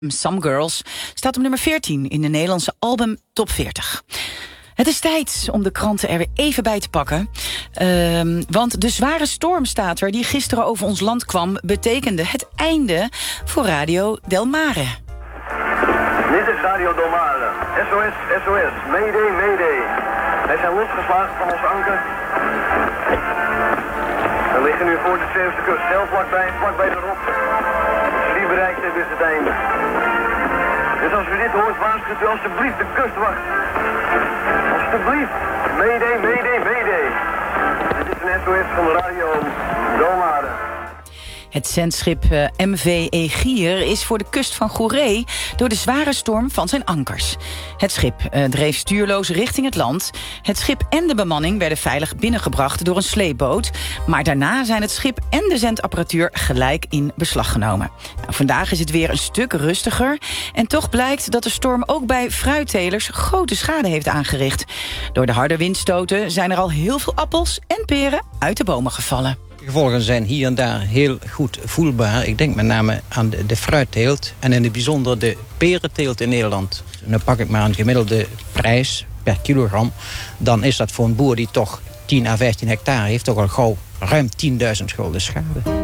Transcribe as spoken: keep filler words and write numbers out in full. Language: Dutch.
Some Girls staat op nummer veertien in de Nederlandse album Top veertig. Het is tijd om de kranten er weer even bij te pakken. Uh, want de zware storm staat er die gisteren over ons land kwam betekende het einde voor Radio Del Mare. Dit is Radio Del Mare. S O S, S O S. Mayday, mayday. Wij zijn losgeslagen van ons anker. We liggen nu voor de Zeeuwse kust, heel vlakbij, vlakbij de rots. Als we die bereikt hebben, is het einde. Dus als u dit hoort, waarschuwt u alstublieft de kustwacht. Alsjeblieft. Mayday, mayday, mayday. Dit is een S O S van Radio Del Mare. Het zendschip uh, M V Egier is voor de kust van Goeree door de zware storm van zijn ankers. Het schip uh, dreef stuurloos richting het land. Het schip en de bemanning werden veilig binnengebracht door een sleepboot. Maar daarna zijn het schip en de zendapparatuur gelijk in beslag genomen. Nou, vandaag is het weer een stuk rustiger. En toch blijkt dat de storm ook bij fruittelers grote schade heeft aangericht. Door de harde windstoten zijn er al heel veel appels en peren uit de bomen gevallen. De gevolgen zijn hier en daar heel goed voelbaar. Ik denk met name aan de, de fruitteelt en in het bijzonder de perenteelt in Nederland. En dan pak ik maar een gemiddelde prijs per kilogram. Dan is dat voor een boer die toch tien à vijftien hectare heeft toch al gauw ruim tienduizend gulden schade.